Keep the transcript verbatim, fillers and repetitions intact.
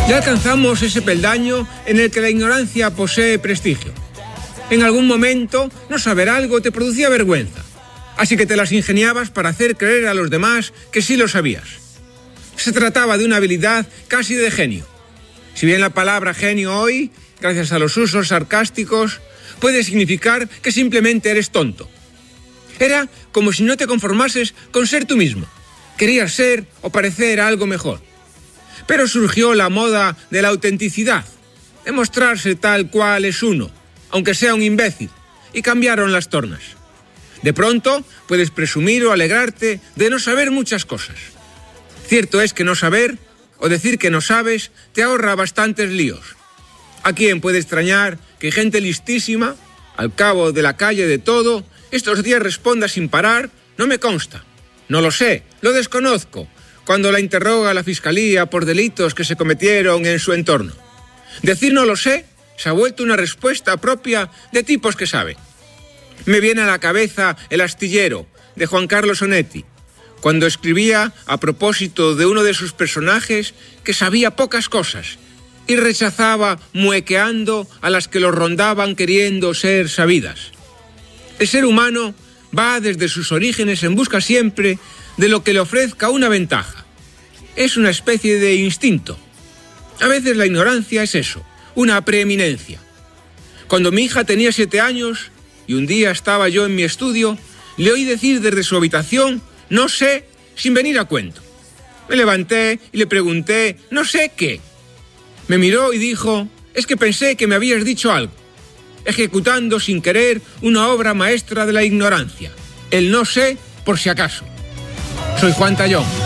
Ya alcanzamos ese peldaño en el que la ignorancia posee prestigio. En algún momento, no saber algo te producía vergüenza, así que te las ingeniabas para hacer creer a los demás que sí lo sabías. Se trataba de una habilidad casi de genio. Si bien la palabra genio hoy, gracias a los usos sarcásticos, puede significar que simplemente eres tonto. Era como si no te conformases con ser tú mismo. Querías ser o parecer algo mejor. Pero surgió la moda de la autenticidad, de mostrarse tal cual es uno, aunque sea un imbécil, y cambiaron las tornas. De pronto puedes presumir o alegrarte de no saber muchas cosas. Cierto es que no saber, o decir que no sabes, te ahorra bastantes líos. ¿A quién puede extrañar que gente listísima, al cabo de la calle de todo, estos días responda sin parar, no me consta, no lo sé, lo desconozco, cuando la interroga la fiscalía por delitos que se cometieron en su entorno? Decir no lo sé se ha vuelto una respuesta propia de tipos que saben. Me viene a la cabeza El astillero, de Juan Carlos Onetti, cuando escribía a propósito de uno de sus personajes que sabía pocas cosas y rechazaba muequeando a las que lo rondaban queriendo ser sabidas. El ser humano va desde sus orígenes en busca siempre de lo que le ofrezca una ventaja. Es una especie de instinto. A veces la ignorancia es eso, una preeminencia. Cuando mi hija tenía siete años y un día estaba yo en mi estudio, le oí decir desde su habitación, no sé, sin venir a cuento. Me levanté y le pregunté, no sé qué. Me miró y dijo, es que pensé que me habías dicho algo, ejecutando sin querer una obra maestra de la ignorancia, el no sé por si acaso. Soy Juan Tallón.